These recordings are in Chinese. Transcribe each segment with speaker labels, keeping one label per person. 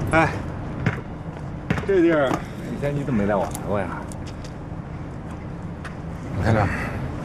Speaker 1: 哎，这地儿以前你怎么没带我来过呀？
Speaker 2: 你看这儿，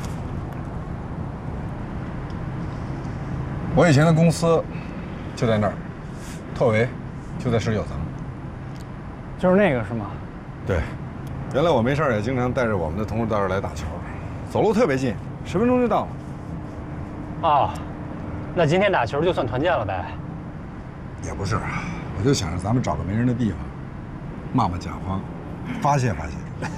Speaker 2: 我以前的公司就在那儿，特维就在19层。
Speaker 3: 就是那个是吗？
Speaker 2: 对，原来我没事儿也经常带着我们的同事到这儿来打球，走路特别近，10分钟就到了。
Speaker 3: 哦，那今天打球就算团建了呗？
Speaker 2: 也不是，我就想着咱们找个没人的地方，骂骂甲方，发泄发泄。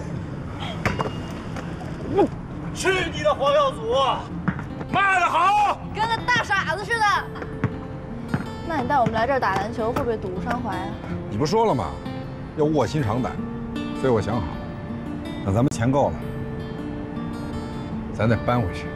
Speaker 4: 去你的黄耀祖！骂得好！
Speaker 5: 跟个大傻子似的。那你带我们来这儿打篮球，会不会赌无伤怀啊？
Speaker 2: 你不说了吗？要卧薪尝胆，所以我想好了，等咱们钱够了，咱再搬回去，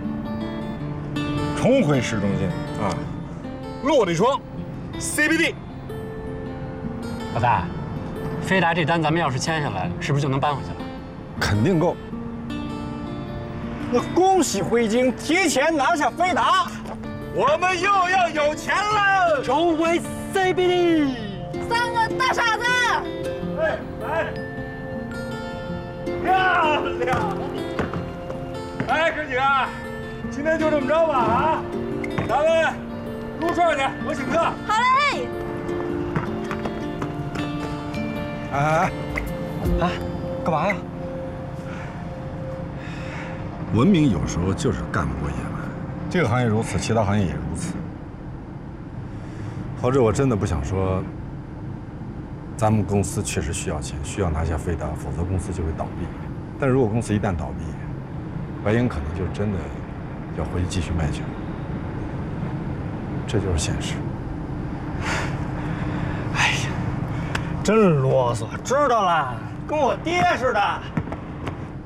Speaker 2: 重回市中心啊，落地窗 ，CBD。
Speaker 3: 老大，飞达这单咱们要是签下来，是不是就能搬回去了？
Speaker 2: 肯定够。
Speaker 4: 那恭喜辉京提前拿下飞达，我们又要有钱了！
Speaker 3: 重回 CBD。
Speaker 5: 三个大傻子。
Speaker 4: 哎，来，漂亮！哎，哥几个，今天就这么着吧啊！咱们撸串去，我请客。
Speaker 5: 好嘞。
Speaker 2: 哎，干嘛呀？文明有时候就是干不过野蛮，这个行业如此，其他行业也如此。郝志，我真的不想说，咱们公司确实需要钱，需要拿下飞达，否则公司就会倒闭。但如果公司一旦倒闭，白鹰可能就真的要回去继续卖酒，这就是现实。
Speaker 4: 哎呀，真啰嗦，知道了，跟我爹似的。